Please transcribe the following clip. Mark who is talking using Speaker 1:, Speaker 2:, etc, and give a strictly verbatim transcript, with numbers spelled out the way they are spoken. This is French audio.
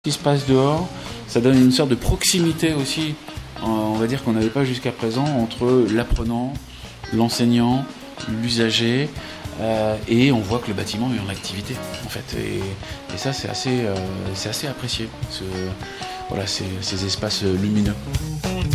Speaker 1: Ce qui se passe dehors, ça donne une sorte de proximité aussi, on va dire qu'on n'avait pas jusqu'à présent, entre l'apprenant, l'enseignant, l'usager, euh, et on voit que le bâtiment est en activité en fait. Et, et ça c'est assez, euh, c'est assez apprécié, ce, voilà, ces, ces espaces lumineux.